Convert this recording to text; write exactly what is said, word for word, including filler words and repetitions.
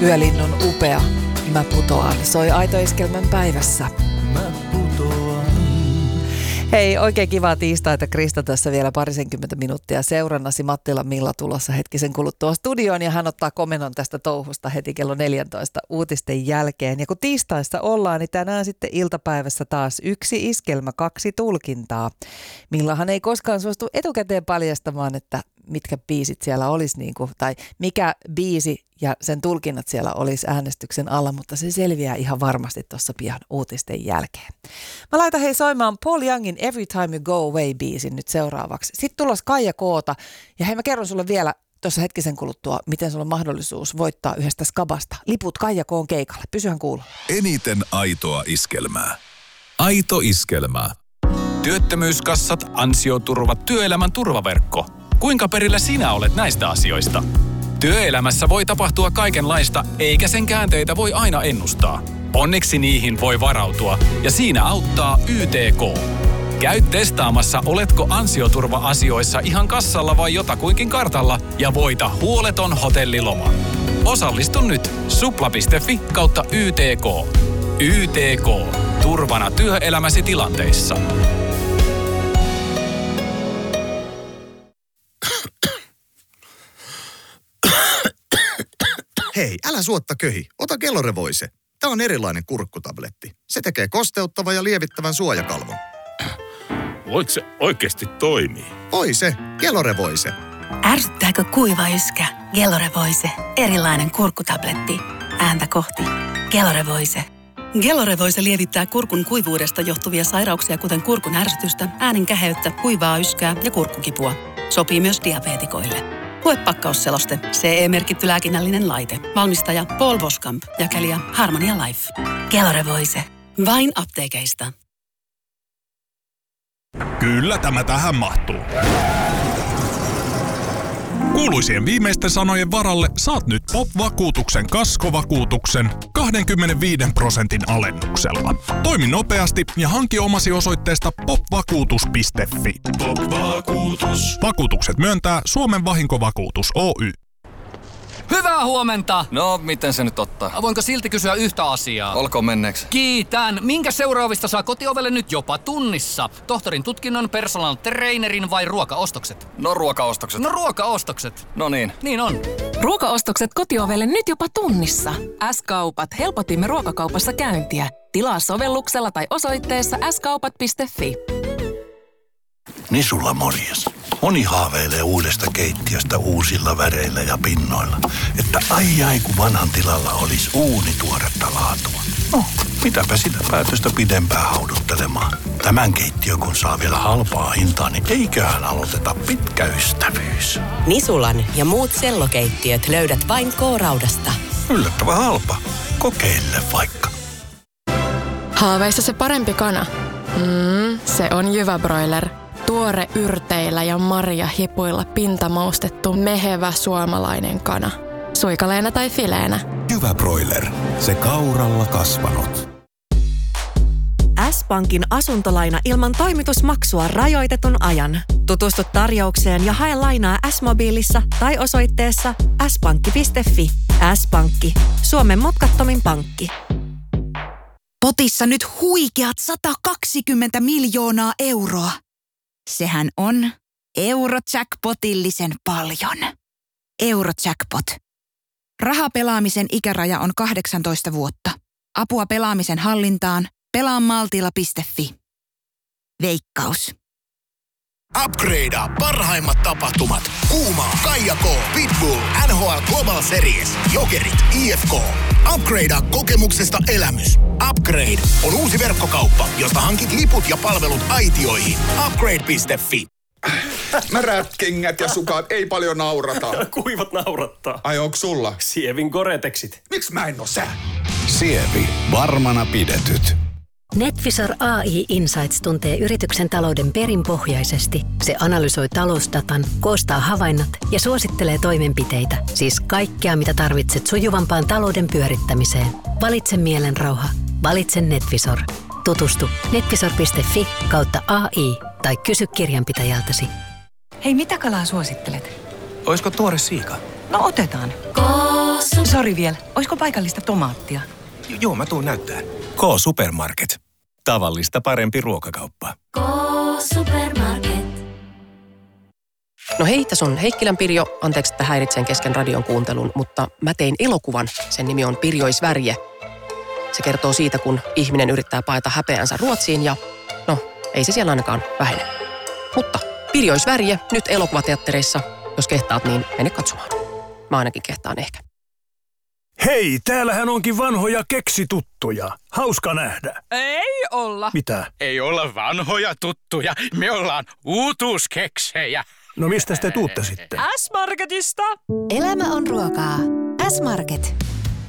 Yölinnun upea Mä putoan soi Aito Iskelmän päivässä. Mä putoan. Hei, oikein kivaa tiistaita. Krista tässä vielä parisenkymmentä minuuttia seurannasi. Mattila Milla tulossa hetkisen kuluttua studioon ja hän ottaa komennon tästä touhusta heti kello neljätoista uutisten jälkeen. Ja kun tiistaista ollaan, niin tänään sitten iltapäivässä taas yksi iskelmä, kaksi tulkintaa. Millahan ei koskaan suostu etukäteen paljastamaan, että mitkä biisit siellä olisi, niin kuin, tai mikä biisi ja sen tulkinnat siellä olisi äänestyksen alla, mutta se selviää ihan varmasti tuossa pian uutisten jälkeen. Mä laitan hei soimaan Paul Youngin Every Time You Go Away-biisin nyt seuraavaksi. Sitten tulos Kaija Koota, ja hei mä kerron sulle vielä tuossa hetkisen kuluttua, miten sulla on mahdollisuus voittaa yhdestä skabasta. Liput Kaija Koon keikalle. Pysyhän kuulla. Eniten aitoa iskelmää. Aito iskelmää. Työttömyyskassat, ansioturvat, työelämän turvaverkko. Kuinka perillä sinä olet näistä asioista? Työelämässä voi tapahtua kaikenlaista, eikä sen käänteitä voi aina ennustaa. Onneksi niihin voi varautua, ja siinä auttaa Y T K. Käy testaamassa, oletko ansioturva-asioissa ihan kassalla vai jotakuinkin kartalla, ja voita huoleton hotelliloma. Osallistu nyt supla piste fi kautta Y T K. Y T K. Turvana työelämäsi tilanteissa. Hei, älä suotta köhi. Ota Gelore-Voice. Tämä on erilainen kurkkutabletti. Se tekee kosteuttavan ja lievittävän suojakalvon. Voiko se oikeasti toimii? Oi se, Gelore-Voice. Ärsyttääkö kuiva yskä? Gelore-Voice. Erilainen kurkkutabletti. Ääntä kohti. Gelore-Voice. Gelore-Voice lievittää kurkun kuivuudesta johtuvia sairauksia, kuten kurkun ärsytystä, äänen käheyttä, kuivaa yskää ja kurkkukipua. Sopii myös diabeetikoille. Lue pakkausseloste. C E-merkitty lääkinnällinen laite. Valmistaja Paul Boskamp. Jakelija Harmonia Life. Gelore-Voice. Vain apteekeista. Kyllä tämä tähän mahtuu. Kuuluisien viimeisten sanojen varalle saat nyt Pop-vakuutuksen kaskovakuutuksen kaksikymmentäviisi prosentin alennuksella. Toimi nopeasti ja hanki omasi osoitteesta popvakuutus piste fi. Pop-vakuutus. Vakuutukset myöntää Suomen Vahinkovakuutus Oy. Hyvää huomenta! No, miten se nyt ottaa? Voinko silti kysyä yhtä asiaa? Olkoon menneeksi. Kiitän! Minkä seuraavista saa kotiovelle nyt jopa tunnissa? Tohtorin tutkinnon, personal trainerin vai ruokaostokset? No ruokaostokset. No ruokaostokset. No niin. Niin on. Ruokaostokset kotiovelle nyt jopa tunnissa. S-kaupat. Helpotimme ruokakaupassa käyntiä. Tilaa sovelluksella tai osoitteessa s kaupat piste fi. Nisulla morjes. Moni haaveilee uudesta keittiöstä uusilla väreillä ja pinnoilla. Että ai ai kun vanhan tilalla olisi uuni tuoretta laatua. No, mitäpä sitä päätöstä pidempään hauduttelemaan. Tämän keittiön kun saa vielä halpaa hintaa, niin eiköhän aloiteta pitkä ystävyys. Nisulan ja muut sellokeittiöt löydät vain K-Raudasta. Yllättävän halpa. Kokeille vaikka. Haaveissa se parempi kana. Mm, se on Jyvä Broiler. Tuore yrteillä ja marjahipuilla pintamaustettu mehevä suomalainen kana. Suikaleena tai fileenä. Jyvä Broiler. Se kauralla kasvanut. S-Pankin asuntolaina ilman toimitusmaksua rajoitetun ajan. Tutustu tarjoukseen ja hae lainaa S-mobiilissa tai osoitteessa s pankki piste fi. S-Pankki. Suomen mutkattomin pankki. Potissa nyt huikeat sata kaksikymmentä miljoonaa euroa. Sehän on Eurojackpotillisen paljon. Eurojackpot. Rahapelaamisen ikäraja on kahdeksantoista vuotta. Apua pelaamisen hallintaan. pelaa maltilla piste fi. Veikkaus. Upgradea parhaimmat tapahtumat. Kuuma, Kaija K, Pitbull, N H L Global Series, Jokerit, I F K. Upgradea kokemuksesta elämys. Upgrade on uusi verkkokauppa, josta hankit liput ja palvelut aitioihin. Upgrade piste fi. Märät kengät ja sukat, ei paljon naurata. Kuivat naurattaa. Ai onks sulla? Sievin Gore-Texit. Miks mä en oo sää? Sievi. Varmana pidetyt. NetVisor A I Insights tuntee yrityksen talouden perinpohjaisesti. Se analysoi talousdatan, koostaa havainnot ja suosittelee toimenpiteitä. Siis kaikkea, mitä tarvitset sujuvampaan talouden pyörittämiseen. Valitse mielenrauha. Valitse NetVisor. Tutustu netvisor piste fi kautta A I tai kysy kirjanpitäjältäsi. Hei, mitä kalaa suosittelet? Oisko tuore siika? No otetaan. Sori vielä, oisko paikallista tomaattia? J- joo, mä tuun näyttää. K-Supermarket. Tavallista parempi ruokakauppa. K-Supermarket. No hei, tässä on Heikkilän Pirjo. Anteeksi, että häiritsen kesken radion kuuntelun, mutta mä tein elokuvan. Sen nimi on Pirjoisvärje. Se kertoo siitä, kun ihminen yrittää paeta häpeänsä Ruotsiin ja no, ei se siellä ainakaan vähene. Mutta Pirjoisvärje nyt elokuvateattereissa. Jos kehtaat, niin mene katsomaan. Mä ainakin kehtaan ehkä. Hei, täällähän onkin vanhoja keksituttuja. Hauska nähdä. Ei olla. Mitä? Ei olla vanhoja tuttuja. Me ollaan uutuuskeksejä. No mistä te tuutte sitten? S-Marketista. Elämä on ruokaa. S-Market.